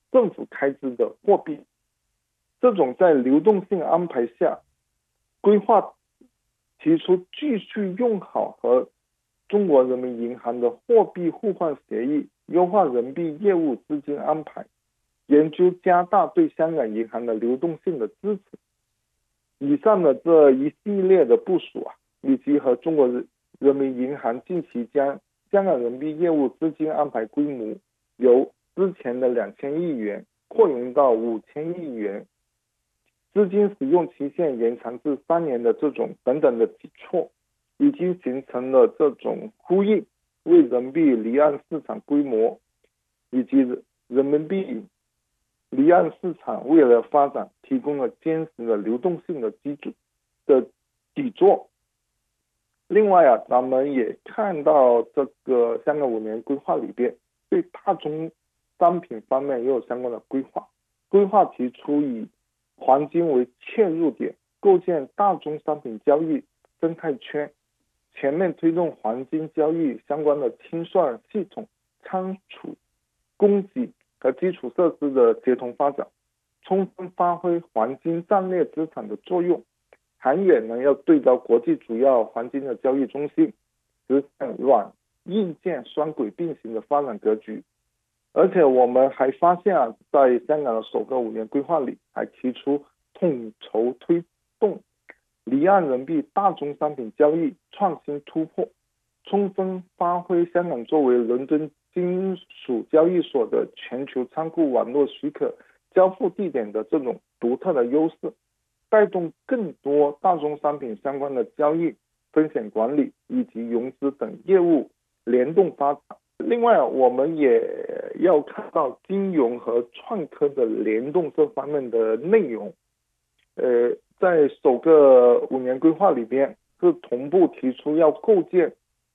政府开支的货币。这种在流动性安排下规划提出继续用好和中国人民银行的货币互换协议，优化人民币业务资金安排，研究加大对香港银行的流动性的支持。以上的这一系列的部署以及和中国人民银行近期将香港人民币业务资金安排规模由之前的2000亿元扩容到5000亿元，资金使用期限延长至3年的这种等等的举措，已经形成了这种呼应，为人民币离岸市场规模以及人民币离岸市场未来发展提供了坚实的流动性的底座。另外咱们也看到这个香港5年规划里边对大宗商品方面也有相关的规划提出以黄金为切入点，构建大宗商品交易生态圈，全面推动黄金交易相关的清算系统、仓储、供给和基础设施的协同发展，充分发挥黄金战略资产的作用。长远呢，要对照国际主要黄金的交易中心，实现软硬件双轨并行的发展格局。而且我们还发现在香港的首个5年规划里，还提出统筹推动离岸人民币大宗商品交易创新突破，充分发挥香港作为伦敦金属交易所的全球仓库网络许可交付地点的这种独特的优势，带动更多大宗商品相关的交易、风险管理以及融资等业务联动发展。另外我们也要看到金融和创科的联动这方面的内容。在首个5年规划里边是同步提出要构建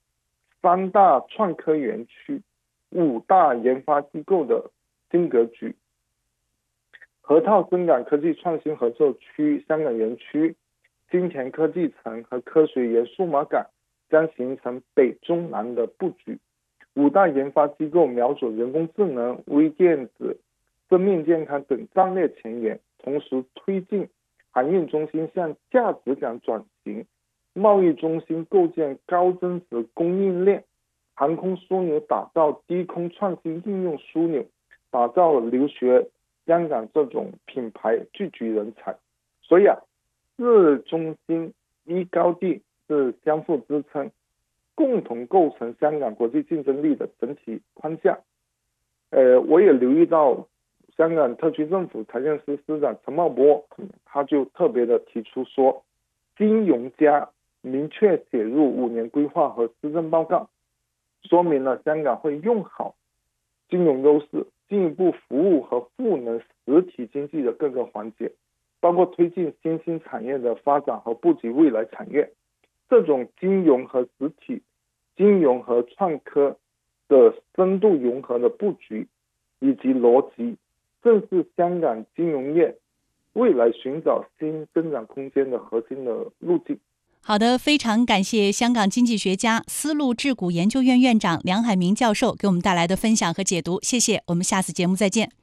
3大创科园区、5大研发机构的新格局。河套深港科技创新合作区、香港园区、金钱科技城和科学园数码港将形成北中南的布局。5大研发机构瞄准人工智能、微电子、生命健康等战略前沿，同时推进航运中心向价值港转型，贸易中心构建高增值供应链，航空枢纽打造低空创新应用枢纽，打造留学香港这种品牌聚集人才。所以4中心1高地是相互支撑，共同构成香港国际竞争力的整体框架。我也留意到香港特区政府财政司司长陈茂波，他就特别的提出说，金融加明确写入5年规划和施政报告，说明了香港会用好金融优势，进一步服务和赋能实体经济的各个环节，包括推进新兴产业的发展和布局未来产业。这种金融和实体、金融和创科的深度融合的布局以及逻辑，正是香港金融业未来寻找新增长空间的核心的路径。 好的，非常感谢香港经济学家、丝路智谷研究院院长梁海明教授给我们带来的分享和解读，謝謝，我們下次節目再見。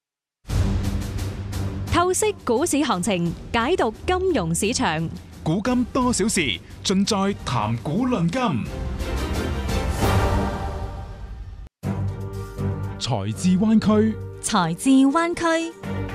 透析股市行情，解讀金融市場， 古今多少事，盡在談股論金。財智灣區， 財智灣區。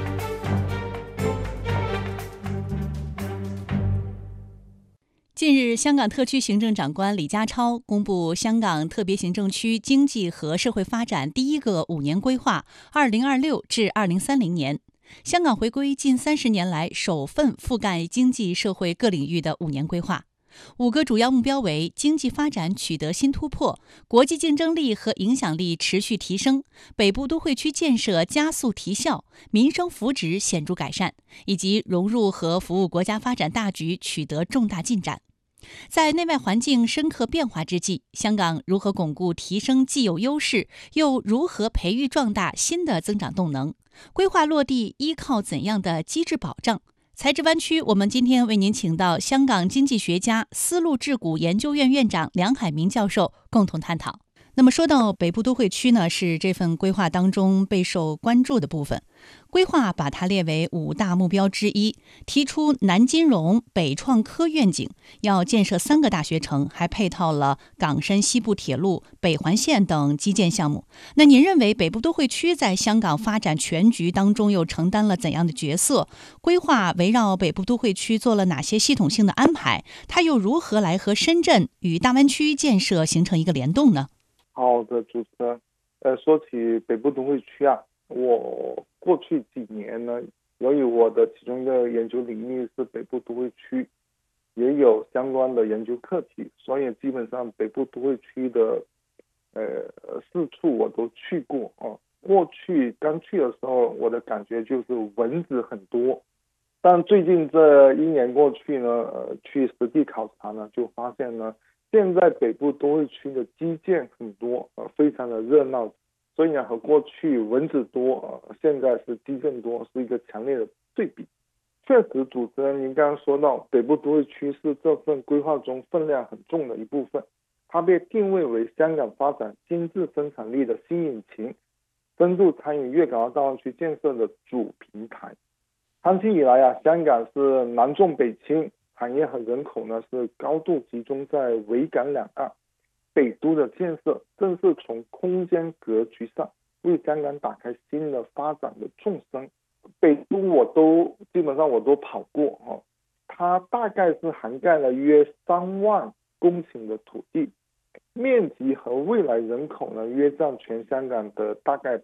近日，香港特區行政長官李家超公布香港特別行政區經濟和社會發展第一個5年規劃2026至2030年，香港回歸近30年來首份覆蓋經濟社會各領域的5年規劃。5個主要目標為經濟發展取得新突破，國際競爭力和影響力持續提升，北部都會區建設加速提效，民生福祉顯著改善，以及融入和服務國家發展大局取得重大進展。在內外環境深刻變化之際，香港如何鞏固提升既有優勢，又如何培育壯大新的增長動能？規劃落地依靠怎樣的機制保障？財智灣區，我們今天為您請到香港經濟學家、絲路智谷研究院院長梁海明教授共同探討。 那么说到北部都会区呢，是这份规划当中备受关注的部分。规划把它列为5大目标之一，提出南金融、北创科愿景，要建设3个大学城，还配套了港深西部铁路、北环线等基建项目。那您认为北部都会区在香港发展全局当中又承担了怎样的角色？规划围绕北部都会区做了哪些系统性的安排？它又如何来和深圳与大湾区建设形成一个联动呢？ 好的，主持人。说起北部都会区啊，我过去几年呢，由于我的其中一个研究领域是北部都会区，也有相关的研究课题，所以基本上北部都会区的4处我都去过啊。过去刚去的时候，我的感觉就是蚊子很多，但最近这1年过去呢，去实地考察呢，就发现呢，现在北部都会区的基建很多，非常的热闹，所以呢，和过去蚊子多，现在是基建多，是一个强烈的对比。确实，主持人您刚刚说到，北部都会区是这份规划中分量很重的一部分，它被定位为香港发展经济生产力的新引擎，深度参与粤港澳大湾区建设的主平台。长期以来啊，香港是南重北轻，产业和人口呢是高度集中在维港两岸，北都的建设正是从空间格局上为香港打开新的发展的纵深。北都基本上我都跑过，它大概是涵盖了约3万公顷的土地，面积和未来人口呢约占全香港的大概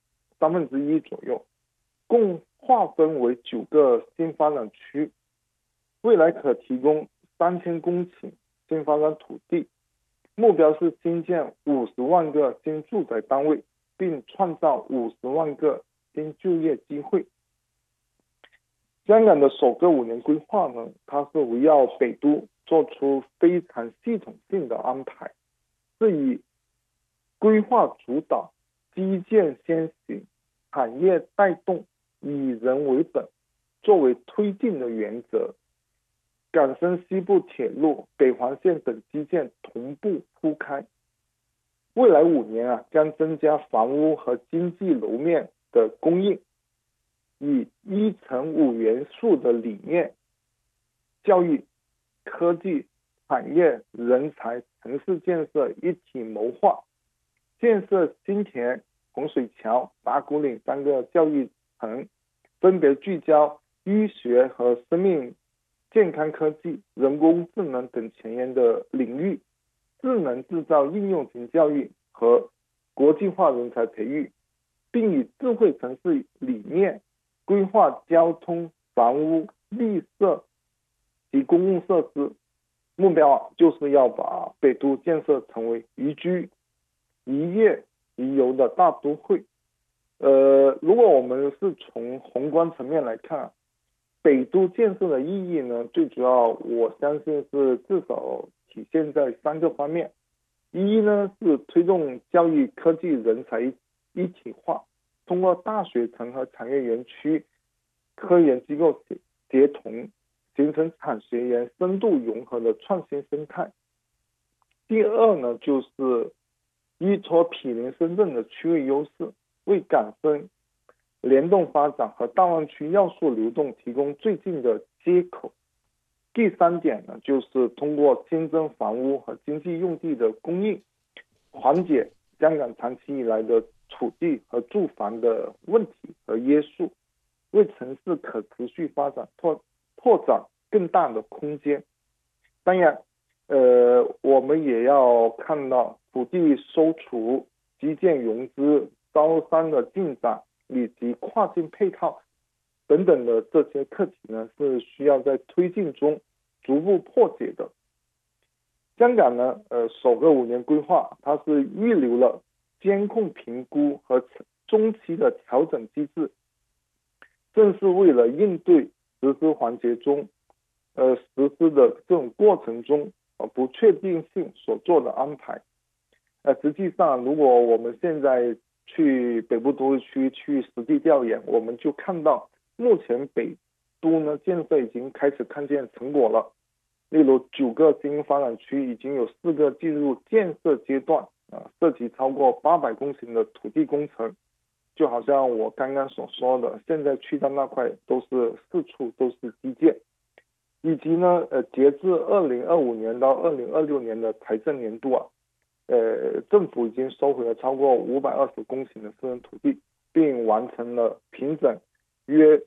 1/3左右，共划分为9个新发展区，未来可提供3000公顷新发展土地，目标是新建50万个新住宅单位，并创造50万个新就业机会。香港的首个5年规划呢，它是围绕北都做出非常系统性的安排，是以规划主导、基建先行、产业带动、以人为本作为推进的原则。港深西部铁路、北环线等基建同步铺开，未来5年啊，将增加房屋和经济楼面的供应，以1×5元素的理念，教育、科技、产业、人才、城市建设一体谋划，建设新田、洪水桥、打鼓岭3个教育城，分别聚焦医学和生命健康科技、人工智能等前沿的领域，智能制造应用型教育和国际化人才培育，并以智慧城市理念规划交通、房屋、绿色及公共设施，目标就是要把北都建设成为宜居、宜业、宜游的大都会。如果我们是从宏观层面来看，北都建设的意义呢，最主要我相信是至少体现在3个方面。一呢是推动教育、科技、人才一体化，通过大学城和产业园区、科研机构协同，形成产学研深度融合的创新生态。第二呢，就是依托毗邻深圳的区位优势，为港深联动发展和大湾区要素流动提供最近的接口。第3点呢，就是通过新增房屋和经济用地的供应，缓解香港长期以来的土地和住房的问题和约束，为城市可持续发展拓展更大的空间。当然，我们也要看到土地收储、基建融资、招商的进展以及跨境配套等等的这些课题呢，是需要在推进中逐步破解的。香港呢，首个5年规划，它是预留了监控评估和中期的调整机制，正是为了应对实施环节中，实施的这种过程中不确定性所做的安排。实际上，如果我们现在去北部都会区去实地调研，我们就看到目前北都呢建设已经开始看见成果了。例如9个新发展区已经有4个进入建设阶段， 涉及超过800公顷的土地工程，就好像我刚刚所说的，现在去到那块四处都是基建，以及呢，截至2025年到2026年的财政年度政府已经收回了超过520公顷的私人土地，并完成了平整约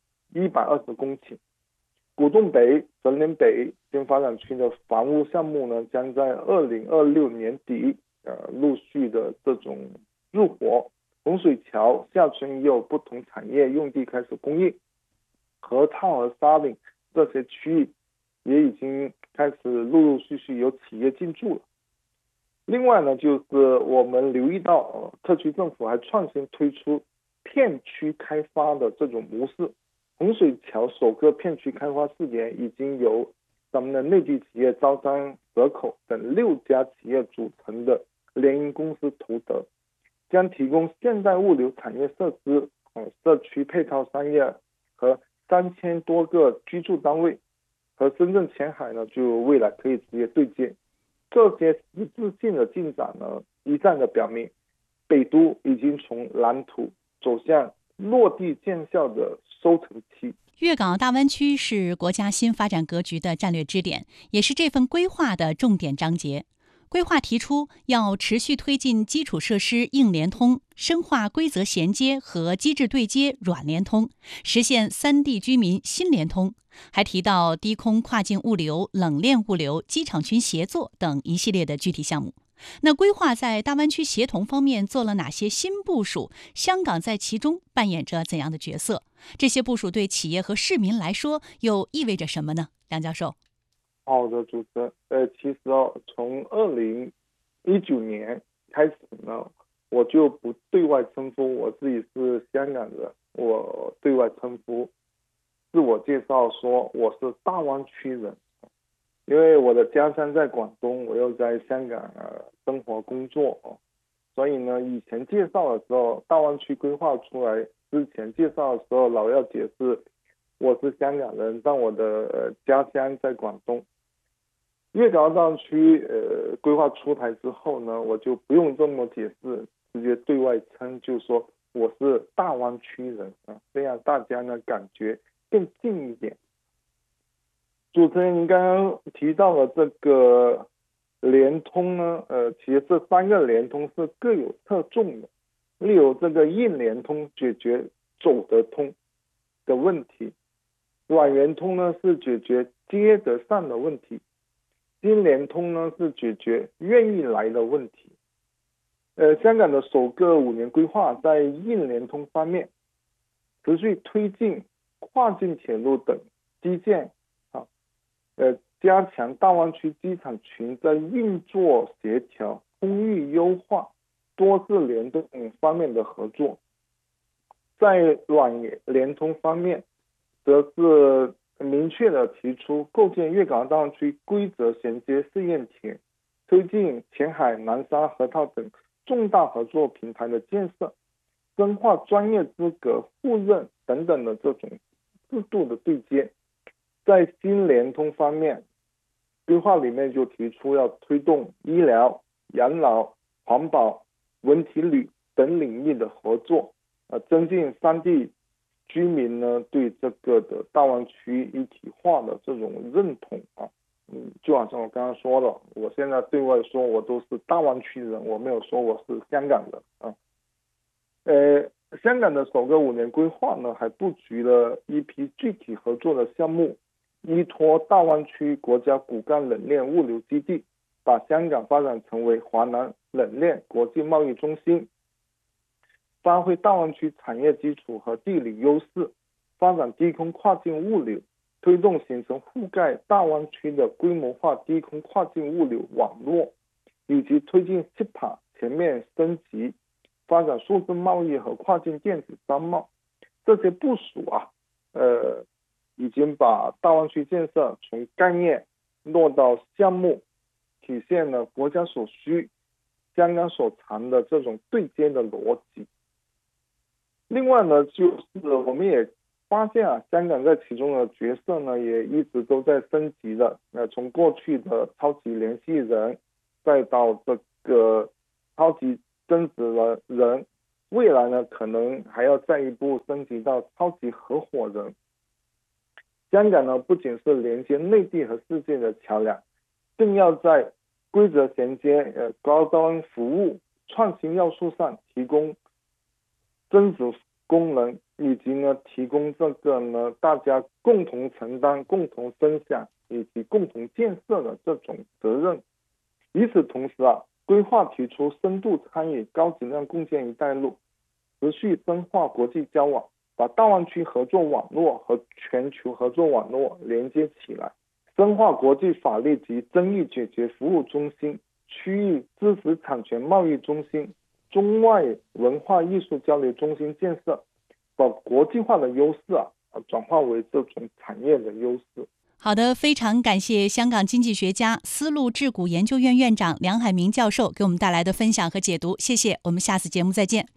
120公顷。古洞北、泽连北新发展区的房屋项目呢，将在2026年底陆续的这种入伙。洪水桥下村也有不同产业用地开始供应，河套和沙岭这些区域也已经开始陆续有企业进驻了。另外呢，就是我们留意到特区政府还创新推出片区开发的这种模式。洪水桥首个片区开发试点已经由咱们的内地企业招商蛇口等6家企业组成的联营公司投得，将提供现代物流产业设施、社区配套商业和3000多个居住单位，和深圳前海呢就未来可以直接对接。这些实质性的进展呢，一再的表明北都已经从蓝图走向落地见效的收成期。 粤港澳大湾区是国家新发展格局的战略支点，也是这份规划的重点章节。规划提出要持续推进基础设施硬联通，深化规则衔接和机制对接软联通，实现3地居民新联通。还提到低空跨境物流、冷链物流、机场群协作等一系列的具体项目。那规划在大湾区协同方面做了哪些新部署？香港在其中扮演着怎样的角色？这些部署对企业和市民来说又意味着什么呢？梁教授。 好的，主持人。其实从2019年开始呢，我就不对外称呼我自己是香港人，我对外称呼自我介绍说我是大湾区人。因为我的家乡在广东，我又在香港生活工作所以呢，以前介绍的时候，大湾区规划出来之前介绍的时候，老要解释我是香港人，但我的家乡在广东。粤港澳大湾区规划出台之后呢，我就不用这么解释，直接对外称就说我是大湾区人这样大家呢感觉更近一点。主持人您刚刚提到了这个联通呢，其实这3个联通是各有侧重的。例如这个硬联通解决走得通的问题，软联通呢是解决接得上的问题，新联通呢是解决愿意来的问题。香港的首个5年规划在硬联通方面持续推进跨境铁路等基建加强大湾区机场群在运作协调、空域优化、多次联动方面的合作。在软联通方面，则是明确的提出构建粤港澳大湾区规则衔接试验田，推进前海、南沙、河套等重大合作平台的建设，深化专业资格互认等等的这种制度的对接。在新联通方面，规划里面就提出要推动医疗、养老、环保、文体旅等领域的合作，增进3地居民呢对这个的大湾区一体化的这种认同就好像我刚刚说的，我现在对外说我都是大湾区人，我没有说我是香港人香港的首个5年规划呢，还布局了一批具体合作的项目，依托大湾区国家骨干冷链物流基地，把香港发展成为华南冷链国际贸易中心，发挥大湾区产业基础和地理优势，发展低空跨境物流，推动形成覆盖大湾区的规模化低空跨境物流网络，以及推进 CEPA 全面升级，发展数字贸易和跨境电子商贸。这些部署已经把大湾区建设从概念落到项目，体现了国家所需、香港所长的这种对接的逻辑。另外呢，就是我们也发现香港在其中的角色呢，也一直都在升级的。从过去的超级联系人，再到这个超级增值人，未来呢可能还要再一步升级到超级合伙人。香港呢不仅是连接内地和世界的桥梁，更要在规则衔接、高端服务、创新要素上提供增值功能，以及呢提供这个呢大家共同承担、共同分享以及共同建设的这种责任。与此同时规划提出深度参与高质量共建一带一路，持续深化国际交往，把大湾区合作网络和全球合作网络连接起来，深化国际法律及争议解决服务中心、区域知识产权贸易中心、中外文化艺术交流中心建设，把国际化的优势转化为这种产业的优势。 好的，非常感谢香港经济学家、丝路智谷研究院院长梁海明教授给我们带来的分享和解讀，謝謝，我們下次節目再見。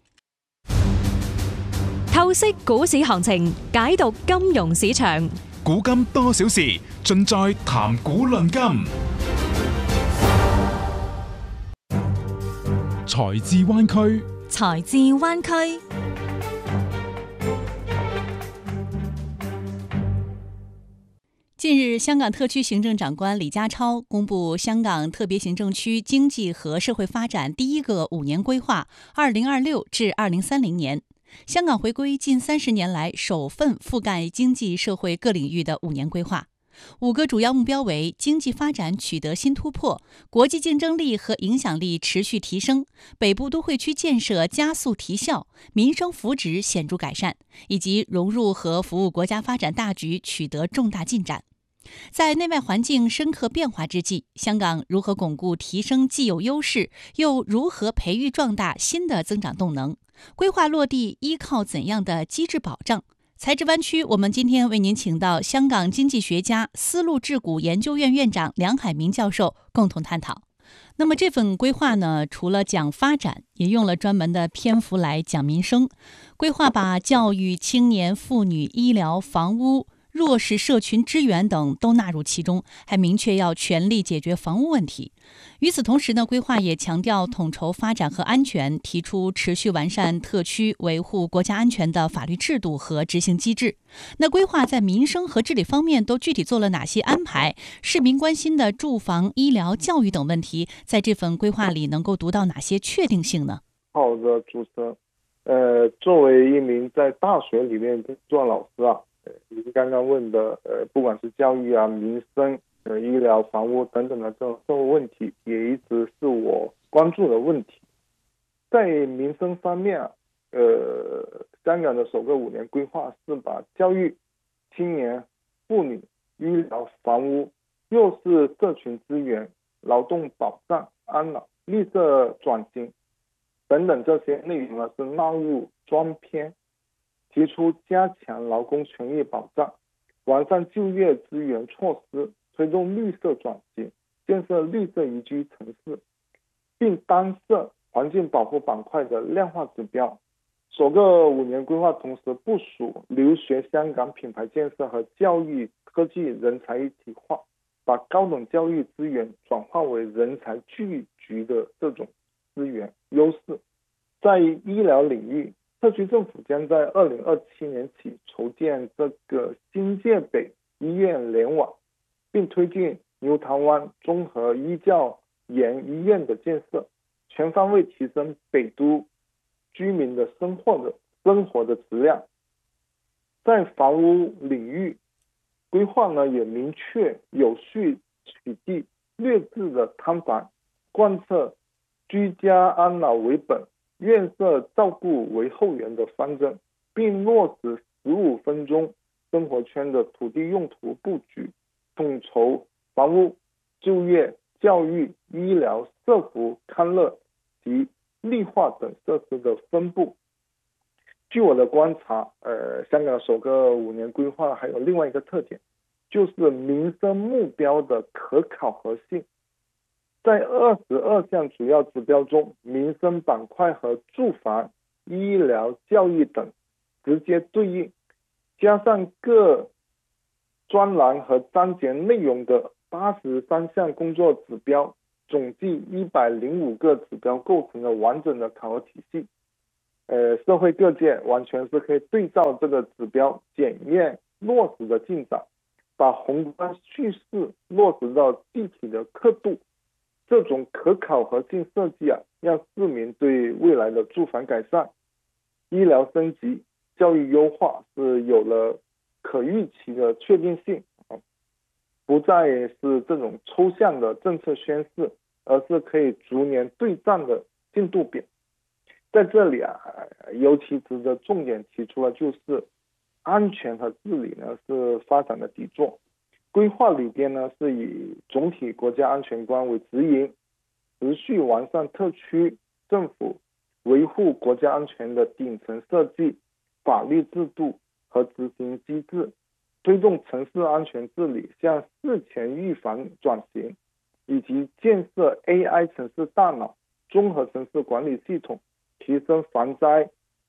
透析股市行情，解讀金融市場， 古今多少事，盡在談股論金。財智灣區， 財智灣區。 近日，香港特區行政長官李家超公布香港特別行政區經濟和社會發展第一個5年規劃 2026至2030年，香港回歸近30年來首份覆蓋經濟社會各領域的5年規劃。5個主要目標為經濟發展取得新突破，國際競爭力和影響力持續提升，北部都會區建設加速提效，民生福祉顯著改善，以及融入和服務國家發展大局取得重大進展。在內外環境深刻變化之際，香港如何鞏固提升既有優勢，又如何培育壯大新的增長動能？規劃落地依靠怎樣的機制保障？財智灣區，我們今天為您請到香港經濟學家、絲路智谷研究院院長梁海明教授共同探討。那麼這份規劃呢，除了講發展，也用了專門的篇幅來講民生。規劃把教育、青年、婦女、醫療、房屋、弱勢社群支援等都納入其中，還明確要全力解決房屋問題。與此同時呢，規劃也強調統籌發展和安全，提出持續完善特區維護國家安全的法律制度和執行機制。那規劃在民生和治理方面都具體做了哪些安排？市民關心的住房、醫療、教育等問題，在這份規劃裡能夠讀到哪些確定性呢？ 好的，主持人，作為一名在大學裡面做老師您剛剛問的不管是教育民生、醫療、房屋等等的這種社會問題，也一直是我關注的問題。在民生方面香港的首個5年規劃是把教育、青年、婦女、醫療、房屋、弱勢社群資源、勞動保障、安老、綠色轉型等等這些內容是納入專篇，提出加強勞工權益保障，完善就業資源措施，推動綠色轉型，建設綠色宜居城市，並單設環境保護板塊的量化指標。首個5年規劃同時部署留學香港品牌建設和教育科技人才一體化，把高等教育資源轉化為人才聚集的這種資源優勢。在醫療領域，特區政府將在2027年起籌建這個新界北醫院聯網，並推進牛潭灣綜合醫教研醫院的建設，全方位提升北都居民的生活的質量。在房屋領域，規劃呢也明確有序取締劣質的劏房，貫徹居家安老為本、院舍照顧為後援的方針，並落實15分鐘生活圈的土地用途布局，統籌房屋、就業、教育、醫療、社福、康樂及綠化等設施的分布。據我的觀察，香港首個5年規劃還有另外一個特點，就是民生目標的可考核性。在22項主要指標中，民生板塊和住房、醫療、教育等直接對應，加上各專欄和章節內容的83項工作指標， 总计105个指标构成了完整的考核体系。社会各界完全是可以对照这个指标检验落实的进展，把宏观叙事落实到具体的刻度。这种可考核性设计让市民对未来的住房改善、医疗升级、教育优化是有了可预期的确定性，不再是这种抽象的政策宣示，而是可以逐年对战的进度表。在这里尤其值得重点提出的就是安全和治理是发展的底座。规划里边是以总体国家安全观为指引，持续完善特区政府维护国家安全的顶层设计、法律制度和执行机制，推动城市安全治理向事前预防转型，以及建设 AI 城市大脑、综合城市管理系统，提升防灾、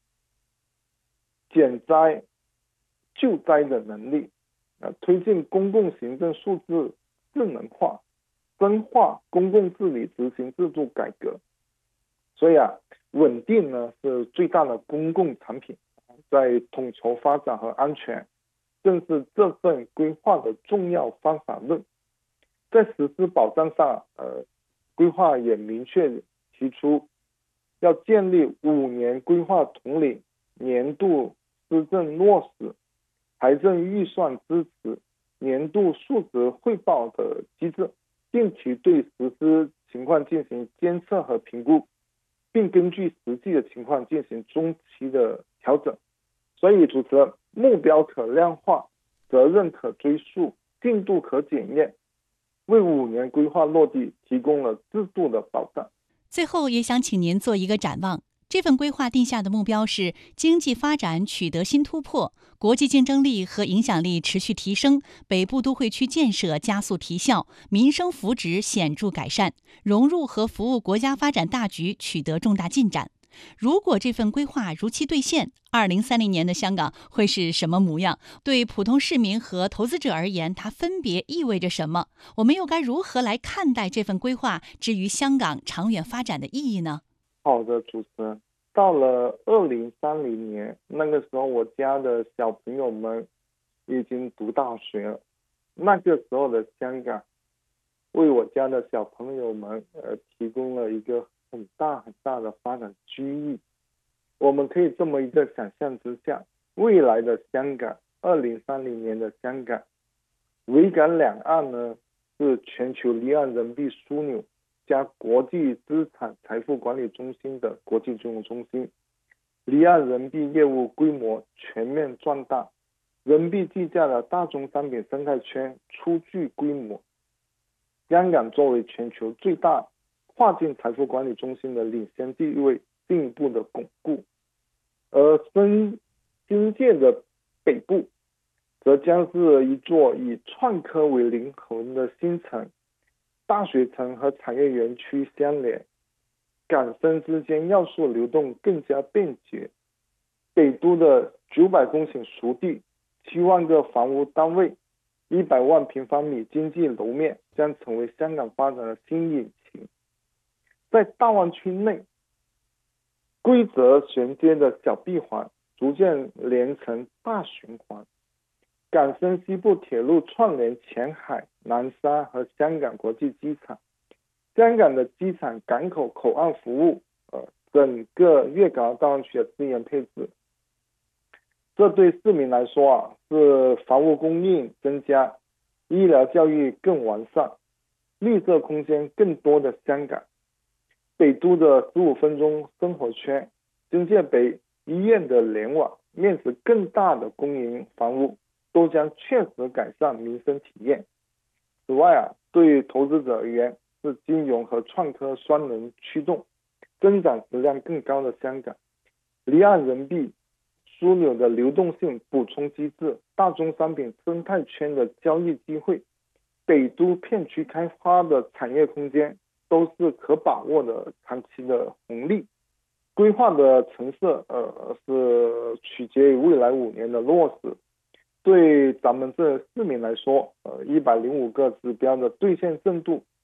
减灾、救灾的能力，推进公共行政数字智能化，深化公共治理执行制度改革。所以稳定是最大的公共产品，在统筹发展和安全，正是这份规划的重要方法论。在实施保障上，规划也明确提出要建立5年规划统领、年度施政落实、财政预算支持、年度数值汇报的机制，定期对实施情况进行监测和评估，并根据实际的情况进行中期的调整。所以主持人，目标可量化，责任可追溯，进度可检验，为5年规划落地提供了制度的保障。 最后也想请您做一个展望。这份规划定下的目标是经济发展取得新突破，国际竞争力和影响力持续提升，北部都会区建设加速提效，民生福祉显著改善，融入和服务国家发展大局取得重大进展。如果这份规划如期兑现，2030年的香港会是什么模样？对普通市民和投资者而言，它分别意味着什么？我们又该如何来看待这份规划之于香港长远发展的意义呢？ 好的，主持人，到了2030年，那个时候我家的小朋友们已经读大学了。那个时候的香港为我家的小朋友们提供了一个很大很大的发展机遇。我们可以这么一个想象之下，未来的香港，2030年的香港，维港两岸是全球离岸人民币枢纽加国际资产财富管理中心的国际金融中心，离岸人民币业务规模全面壮大，人民币计价的大宗商品生态圈初具规模。香港作为全球最大跨境财富管理中心的领先地位进一步的巩固，而新建的北部则将是一座以创科为灵魂的新城，大学城和产业园区相连，港深之间要素流动更加便捷。北都的900公顷熟地、7万个房屋单位、100万平方米经济楼面将成为香港发展的新引擎。在大湾区内，规则衔接的小闭环逐渐连成大循环，港深西部铁路串联前海、南沙和香港国际机场，香港的机场、港口、口岸服务，整个粤港澳大湾区的资源配置，这对市民来说是房屋供应增加、医疗教育更完善、绿色空间更多的香港。北都的15分钟生活圈、新界北医院的联网、面积更大的公营房屋，都将确实改善民生体验。此外对投资者而言，是金融和创科双轮驱动，增长质量更高的香港。离岸人民币枢纽的流动性补充机制、大宗商品生态圈的交易机会、北都片区开发的产业空间，都是可把握的长期的红利。规划的成色是取决于未来5年的落实。对咱们这市民来说，105个指标的兑现深度，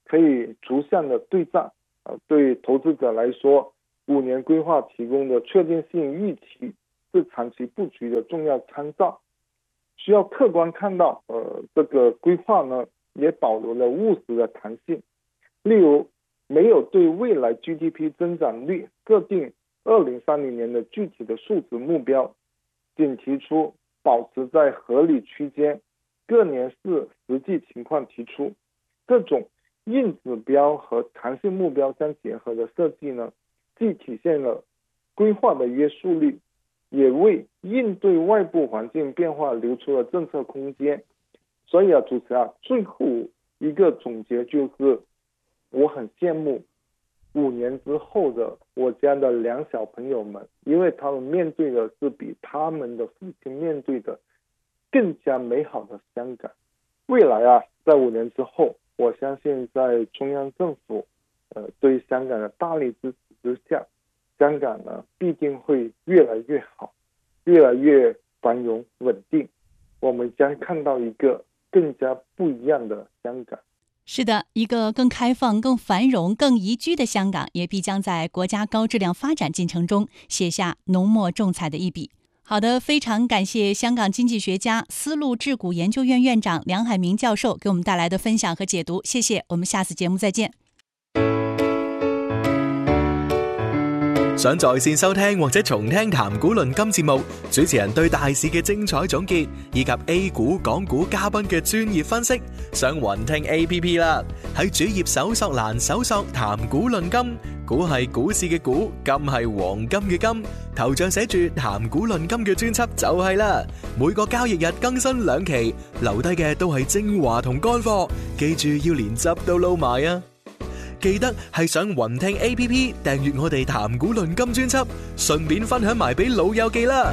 可以逐项的对战。对投资者来说，5年规划提供的确定性预期是长期布局的重要参照。需要客观看到，这个规划呢也保留了务实的弹性。例如，没有对未来 GDP 增长率设定2030年的具体的数值目标，仅提出保持在合理区间，各年视实际情况提出。这种硬指标和弹性目标相结合的设计呢，既体现了规划的约束力，也为应对外部环境变化留出了政策空间。所以主持人最后一个总结就是，我很羡慕5年之后的我家的2小朋友们，因为他们面对的是比他们的父亲面对的更加美好的香港。未来在5年之后，我相信在中央政府对香港的大力支持之下，香港呢必定会越来越好，越来越繁荣稳定。我们将看到一个更加不一样的香港。 是的，一个更开放、更繁荣、更宜居的香港，也必将在国家高质量发展进程中写下浓墨重彩的一笔。好的，非常感谢香港经济学家、丝路智谷研究院院长梁海明教授给我们带来的分享和解读，谢谢，我们下次節目再見。 想在線收聽或者重聽談股論金節目，主持人對大市嘅精彩總結，以及 A 股、港股嘉賓嘅專業分析，上雲聽 APP 啦。喺主頁搜索欄搜索談股論金，股係股市嘅股，金係黃金嘅金，頭像寫住談股論金嘅專輯就係啦。每個交易日更新2期，留低嘅都係精華同乾貨，記住要連汁都撈埋啊！記得係上雲聽 APP 訂閱我哋談股論金專輯，順便分享埋俾老友記啦。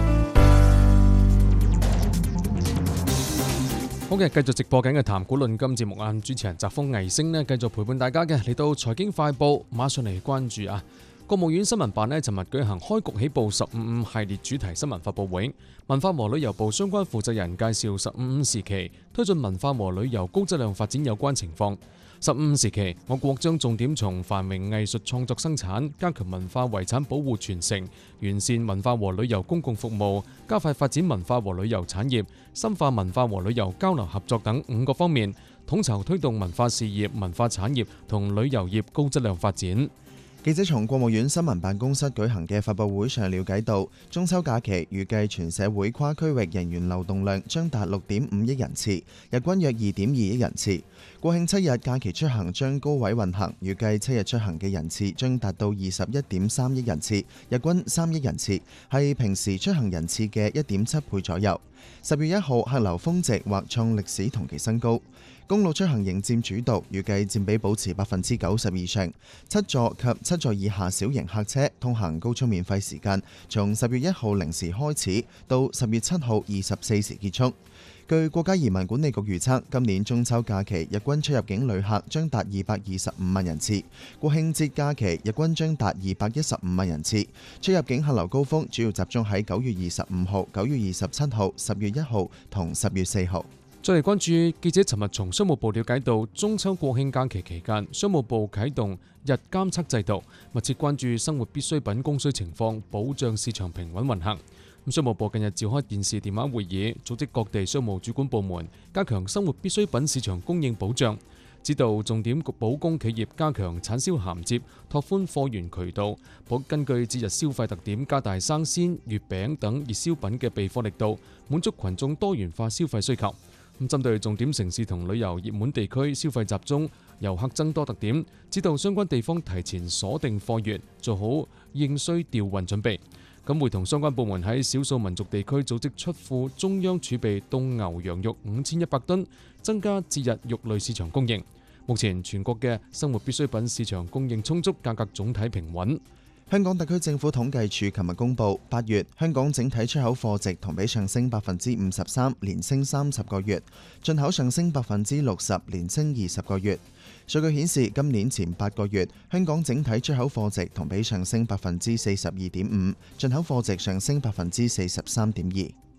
好嘅，繼續直播緊嘅談股論金節目啊，主持人澤鋒魏星呢繼續陪伴大家嘅，嚟到財經快報，馬上嚟關注啊！國務院新聞辦呢尋日舉行開局起步15系列主題新聞發佈會，文化和旅遊部相關負責人介紹15時期推進文化和旅遊高質量發展有關情況。15時期，我國將重點從繁榮藝術創作生產、加強文化遺產保護傳承、完善文化和旅遊公共服務、加快發展文化和旅遊產業、深化文化和旅遊交流合作等5個方面，統籌推動文化事業、文化產業同旅遊業高質量發展。 記者從國務院新聞辦公室舉行嘅發佈會上了解到，中秋假期預計全社會跨區域人員流動量將達 6.5 億人次，日均約 2.2 億人次。國慶7日假期出行將高位運行，預計7日出行嘅人次將達到 21.3 億人次，日均3億人次，係平時出行人次嘅 1.7 倍左右。10月1號客流峰值或創歷史同期新高。公路出行仍佔主導，預計佔比保持 90% 以上。7座及7座以下小型客車通行高速免費時間從10月1號0時開始到10月7號24時結束。據國家移民管理局預測，今年中秋假期日均出入境旅客將達225萬人次，國慶節假期日均將達215萬人次。出入境客流高峰主要集中喺9月25號、9月27號、10月1號同10月4號。 再嚟關注記者尋日從商務部了解到，中秋國慶假期期間，商務部啟動日監測制度，密切關注生活必需品供需情況，保障市場平穩運行。商務部近日召開電視電話會議，組織各地商務主管部門加強生活必需品市場供應保障，指導重點保供企業加強產銷銜接，拓寬貨源渠道，根據節日消費特點加大生鮮、月餅等熱銷品嘅備貨力度，滿足群眾多元化消費需求。針對重點城市同旅遊熱門地區消費集中、遊客增多特點，指導相關地方提前鎖定貨源，做好應需調運準備。會同相關部門喺少數民族地區組織出庫中央儲備凍牛羊肉5100噸，增加節日肉類市場供應。目前全國嘅生活必需品市場供應充足，價格總體平穩。 香港特區政府統計處琴日公布，8月香港整體出口貨值同比上升 53%， 連升30個月；進口上升 60%， 連升20個月。數據顯示，今年前8個月，香港整體出口貨值同比上升 42.5%， 進口貨值上升 43.2%。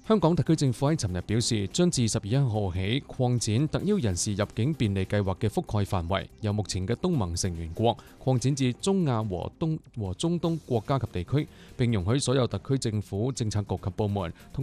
香港特區政府喺尋日表示，將自10月1號起擴展特邀人士入境便利計劃嘅覆蓋範圍，由目前嘅東盟成員國擴展至中亞和中東國家及地區，並容許所有特區政府政策局及部門